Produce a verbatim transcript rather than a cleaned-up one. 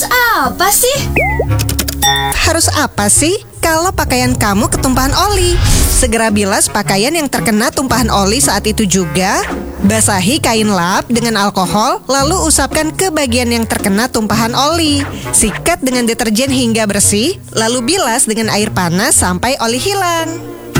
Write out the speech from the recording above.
Harus apa sih? Harus apa sih? Kalau pakaian kamu ketumpahan oli, segera bilas pakaian yang terkena tumpahan oli saat itu juga. Basahi kain lap dengan alkohol, lalu usapkan ke bagian yang terkena tumpahan oli. Sikat dengan deterjen hingga bersih, lalu bilas dengan air panas sampai oli hilang.